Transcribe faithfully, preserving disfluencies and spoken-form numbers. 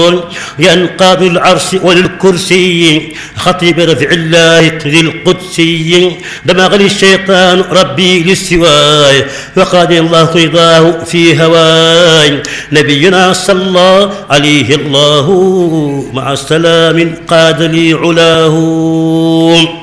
ينقاد العرش والكرسي خطيب رفع الله ذي القدسي دماغ الشيطان ربي للسواي وقال الله رضاه في هواي نبينا صلى عليه الله مع السلام قاد لي علاه.